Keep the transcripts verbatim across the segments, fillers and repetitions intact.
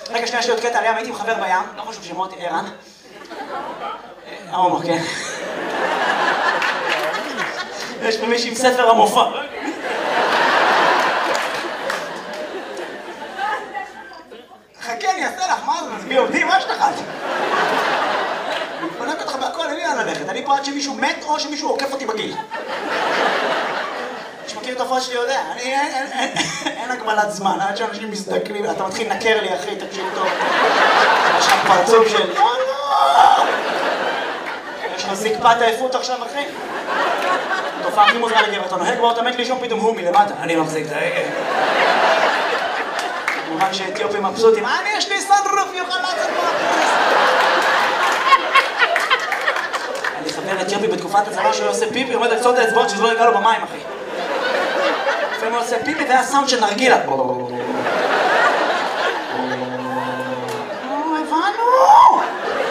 רגע, שנייה, יש לי עוד קטע עליהם, הייתי עם חבר בים, לא חשוב שמות, ערן. ההומו, כן. יש פה מישהי עם ספר המופע. חכה, אני אעשה לך, מה זה? מזמי עובדים, מה שלך? אני חונק אותך בהכל, אין לי לאן ללכת. אני פה עד שמישהו מת או שמישהו עוקף אותי בגיל. מי שמכיר את ההופעות שלי יודע, אין הגבלת זמן, עד שאנשים מזדקנים, אתה מתחיל לנקר לי, אחי, תקשיב טוב. יש לך פרצוף של... לא, לא! יש לך זקפת עייפות עכשיו, אחי? תופעה הכי מוזרה לגבר, אתה נוהג בו, אתה מת לישון פתאום הוא מלמטה. אני מחזיק את ההגה. כמובן שאתיופים מבסוטים, אני יש לי סנרוף, יוכל לעשות פה הפרס. אני חבר אתיופי בתקופת הצבא שהוא עושה פיפי, עומד על קצות האצבעות שזה לא יגע לו במים, אחי. לפעמים הוא עושה פיפי והיה סאונד של נרגילה. הבנו!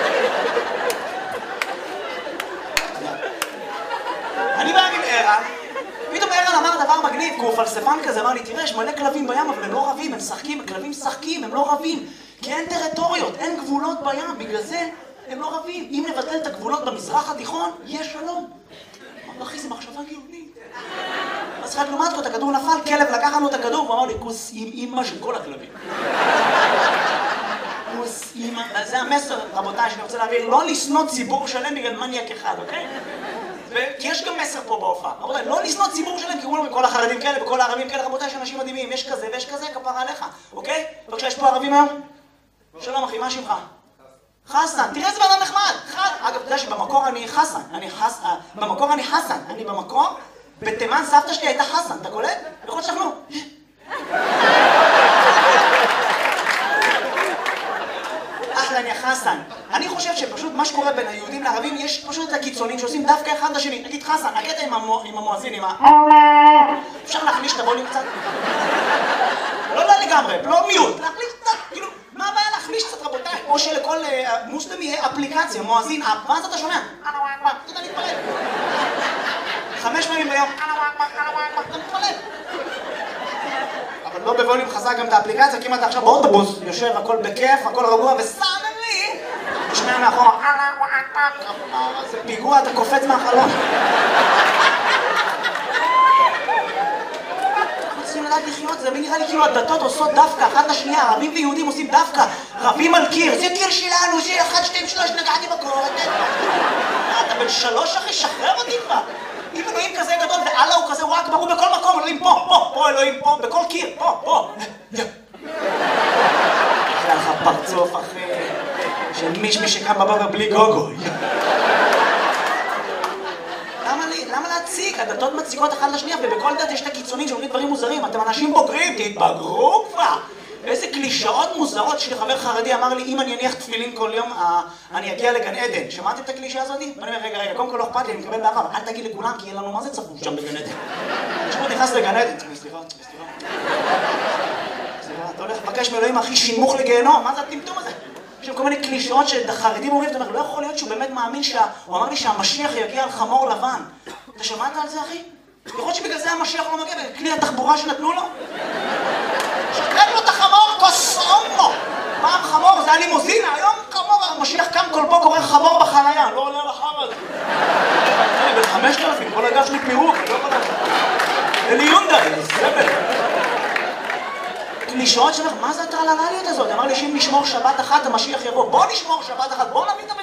אני בא עם ערן, פתאום ערן אמר דבר מגניב, כי הוא פלספן כזה, אמר לי, תראה, יש מלא כלבים בים, אבל הם לא רבים, הם שחקים, הכלבים שחקים, הם לא רבים, כי אין טריטוריות, אין גבולות בים, בגלל זה הם לא רבים. אם נבטל את הגבולות במזרח התיכון, יש שלום. אמר, אחי, זה מחשבה גאונית. אז חייב לעומת כה, את הכדור נפל, כלב לקח לנו את הכדור, והוא אמר לי, כוס עם אימא של כל הכלבים. כוס אימא, זה המסר, רבותיי, שאני רוצה להעביר, לא לשנוא ציבור שלם בגלל מניאק אחד, אוקיי? כי יש גם מסר פה בהופעה, רבותיי, לא לשנוא ציבור שלם, כי הוא אומר, כל החרדים כאלה וכל הערבים כאלה, רבותיי, יש אנשים מדהימים, יש כזה ויש כזה, כפרה עליך, אוקיי? בבקשה, יש פה ערבים היום? שלום אחי, מה שמך? חסן, תראה איזה בן נחמד, אגב, אתה יודע שבמקור אני חסן, אני חסן, במקור אני חסן, אני במקור, בתימן סבתא שלי הייתה חסן, אתה קולט? יכול שכנו. אחלה, אני חסן. אני חושב שפשוט מה שקורה בין היהודים לערבים, יש פשוט את הקיצונים שעושים דווקא אחד לשני. נגיד חסן, הקטע עם המואזין, עם ה... אפשר להחליש את הווליום קצת? לא לא לגמרי, לא מיוט, להחליש קצת, כאילו, מה הבעיה להחליש קצת רבותיי? או שלכל מוסלמי יהיה אפליקציה, מואזין, ואז אתה שומע? אתה מתפלל. חמש פעמים ביום, אתה מתפלל. אבל לא בווליום חזק גם את האפליקציה, כי אם אתה עכשיו באוטובוס, יושב, הכל בכיף, הכל רגוע, וסאנלי, תשמע מאחורה, זה פיגוע, אתה קופץ מהחלון. אנחנו צריכים לדעת לחיות, זה נראה לי כאילו הדתות עושות דווקא, אחת לשנייה, ערבים ויהודים עושים דווקא, רבים על קיר, זה קיר שלנו, זה אחד, שתיים, שלוש, נגעתי בקור, אתה בן שלוש אחי, שחרר אותי כבר. אם אלוהים כזה גדול ואללה הוא כזה, הוא רק ברור בכל מקום, אלוהים פה, פה, פה אלוהים פה, בכל קיר, פה, פה. אחלה לך פרצוף אחי, של מישמי שקם בבוקר בלי גוגו. למה לי? למה להציג? הדתות מציקות אחת לשנייה, ובכל דת יש את הקיצונים שאומרים דברים מוזרים. אתם אנשים בוגרים, תתבגרו כבר! ואיזה קלישאות מוזרות. יש לי חבר חרדי אמר לי, אם אני אניח תפילין כל יום, אני אגיע לגן עדן. שמעתם את הקלישה הזאת? ואני אומר, רגע, רגע, קודם כל לא אכפת לי, אני מקבל באהבה, אבל אל תגיד לכולם, כי אין לנו מה זה צפוף שם בגן עדן. כשהוא נכנס לגן עדן, סליחה, סליחה. סליחה, אתה הולך לבקש מאלוהים הכי שימוך לגיהנום, מה זה הטמטום הזה? יש שם כל מיני קלישאות שחרדים אומרים, אתה אומר, לא יכול להיות שהוא באמת מאמין שה... הוא אמר לי שהמשיח יגיע על חמור לבן. אתה שמעת על זה, אחי? יכול להיות שבגלל זה המשיח לא מגיע, בכלי התחבורה שנתנו לו? שתק לו את החמור, כוסום לו! פעם חמור, זה היה לימוזינה, היום חמור, המשיח קם כל פה קורא חמור בחנייה, לא עולה לחם הזה. אני בן חמשת אלפים, כל הגב שלי פירוק, אני לא יכול לדעת. אלי יונדאי, סבל. קלישאות שלך, מה זה הטרללליות הזאת? אמר לי שאם נשמור שבת אחת, המשיח יבוא. בוא נשמור שבת אחת, בוא נביא את